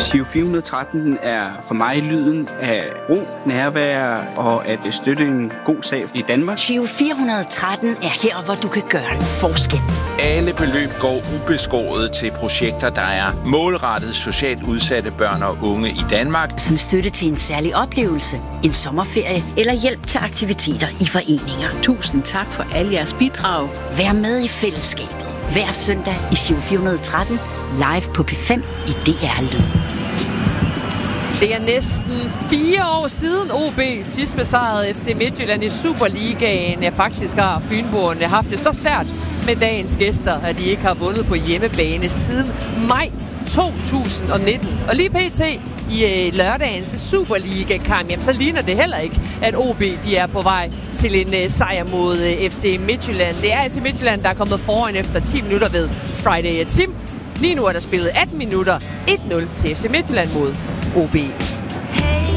Giro 413 er for mig lyden af ro, nærvær og at støtte en god sag i Danmark. Giro 413 er her, hvor du kan gøre en forskel. Alle beløb går ubeskåret til projekter, der er målrettet socialt udsatte børn og unge i Danmark. Som støtte til en særlig oplevelse, en sommerferie eller hjælp til aktiviteter i foreninger. Tusind tak for alle jeres bidrag. Vær med i fællesskabet. Hver søndag i Giro 413, live på P5 i DR Lyd. Det er næsten 4 år siden OB sidst besejrede FC Midtjylland i Superligaen. Ja, faktisk har fynboerne haft det så svært med dagens gæster, at de ikke har vundet på hjemmebane siden maj 2019. Og lige pt. i lørdagens Superliga-kamp, jamen, så ligner det heller ikke, at OB de er på vej til en sejr mod FC Midtjylland. Det er FC Midtjylland, der er kommet foran efter 10 minutter ved Friday Team. Lige nu er der spillet 18 minutter, 1-0 til FC Midtjylland mod OB.